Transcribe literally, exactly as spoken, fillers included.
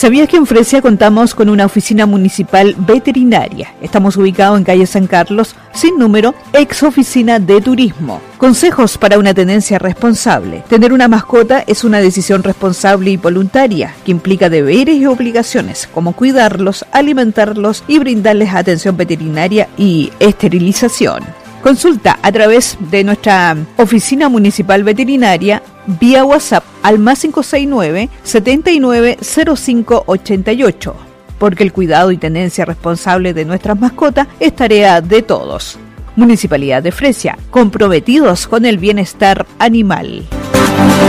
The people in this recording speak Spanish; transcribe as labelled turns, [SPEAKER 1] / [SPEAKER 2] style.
[SPEAKER 1] ¿Sabías que en Fresia contamos con una oficina municipal veterinaria? Estamos ubicados en calle San Carlos, sin número, ex oficina de turismo. Consejos para una tenencia responsable. Tener una mascota es una decisión responsable y voluntaria, que implica deberes y obligaciones, como cuidarlos, alimentarlos y brindarles atención veterinaria y esterilización. Consulta a través de nuestra oficina municipal veterinaria vía WhatsApp al más cinco seis nueve, setenta y nueve, cero cinco ochenta y ocho, porque el cuidado y tenencia responsable de nuestras mascotas es tarea de todos. Municipalidad de Fresia, comprometidos con el bienestar animal.